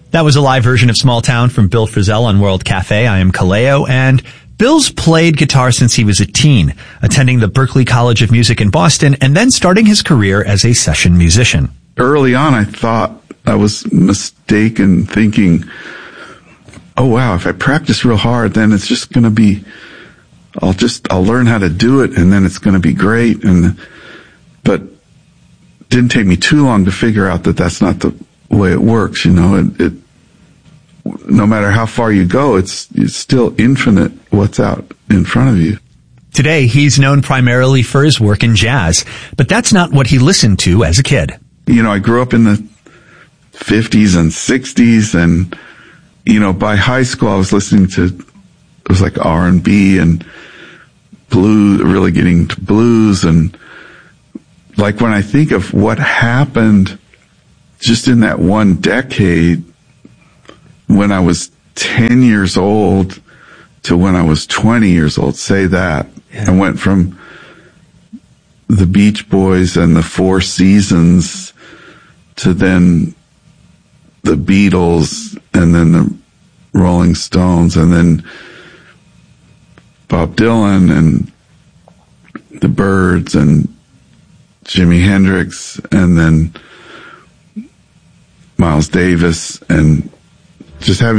That was a live version of Small Town from Bill Frisell on World Cafe. I am Kaleo, and Bill's played guitar since he was a teen, attending the Berklee College of Music in Boston, and then starting his career as a session musician. Early on, I thought I was mistaken, thinking, oh wow, if I practice real hard, then it's just going to be, I'll learn how to do it, and then it's going to be great. But it didn't take me too long to figure out that that's not the way it works. You know, it no matter how far you go, it's still infinite what's out in front of you. Today, he's known primarily for his work in jazz, but that's not what he listened to as a kid. You know, I grew up in the 50s and 60s, and, you know, by high school I was listening to, it was like R&B and blues, really getting to blues. And like when I think of what happened just in that one decade, when I was 10 years old to when I was 20 years old, say that. Yeah. I went from the Beach Boys and the Four Seasons to then the Beatles and then the Rolling Stones and then Bob Dylan and the Byrds and Jimi Hendrix and then Miles Davis, and just having